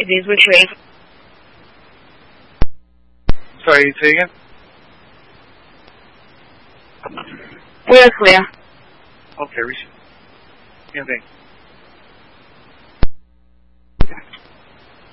please. We're clear. Sorry, say again? We're clear. Okay, reach. Yeah, thanks.